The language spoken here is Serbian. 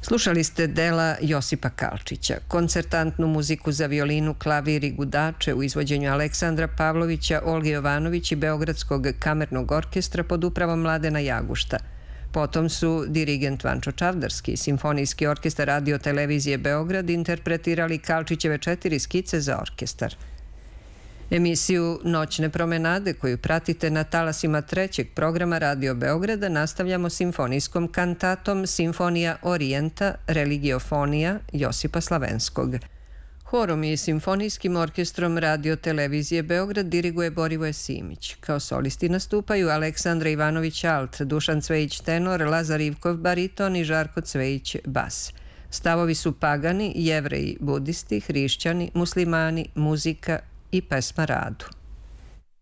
Slušali ste dela Josipa Kalčića, koncertantnu muziku za violinu, klavir i gudače u izvođenju Aleksandra Pavlovića, Olge Jovanović i Beogradskog kamernog orkestra pod upravom Mladena Jagušta. Potom su dirigent Vančo Čavdarski i Simfonijski orkestar Radio televizije Beograd interpretirali Kalčićeve 4 skice za orkestar. Emisiju Noćne promenade, koju pratite na talasima 3. programa Radio Beograda, nastavljamo simfonijskom kantatom Simfonija Orijenta, religiofonija Josipa Slavenskog. Horom i simfonijskim orkestrom Radio televizije Beograd diriguje Borivoje Simić. Kao solisti nastupaju Aleksandra Ivanović alt, Dušan Cvejić tenor, Lazar Ivkov bariton i Žarko Cvejić bas. Stavovi su pagani, jevreji, budisti, hrišćani, muslimani, muzika i pesma radu.